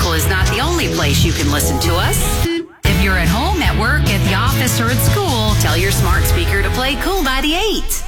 Mobile is not the only place you can listen to us. If you're at home, at work, at the office, or at school, tell your smart speaker to play Cool 98.